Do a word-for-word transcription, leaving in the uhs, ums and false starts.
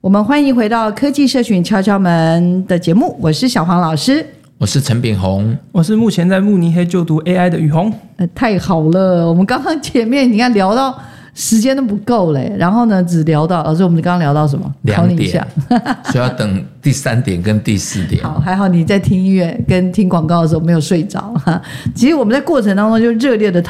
我们欢迎回到科技社群敲敲门的节目，我是小黄老师， 我是陈炳宏， 我是目前在慕尼黑就读 A I 的宇宏。 呃，太好了，我们刚刚前面你看聊到时间都不够嘞，然后呢只聊到老师，我们刚刚聊到什么？ 两点，所以要等第三点跟第四点。 好，还好你在听音乐跟听广告的时候没有睡着哈。其实我们在过程当中就热烈的